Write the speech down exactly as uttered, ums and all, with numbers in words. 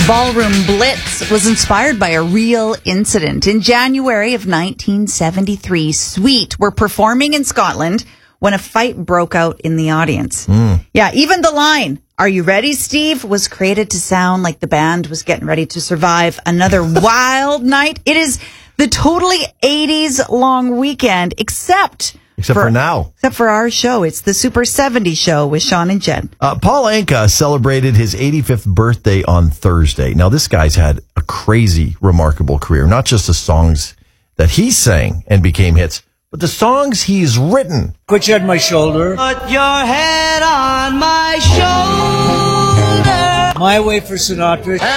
Ballroom Blitz was inspired by a real incident. In January of nineteen seventy-three, Sweet were performing in Scotland when a fight broke out in the audience. Mm. Yeah, even the line, "Are you ready, Steve?" was created to sound like the band was getting ready to survive another wild night. It is the totally eighties long weekend, except... Except for, for now. Except for our show. It's the Super seventies show with Sean and Jen. Uh, Paul Anka celebrated his eighty-fifth birthday on Thursday. Now, this guy's had a crazy, remarkable career. Not just the songs that he sang and became hits, but the songs he's written. Put your head on my shoulder. Put your head on my shoulder. My Way for Sinatra.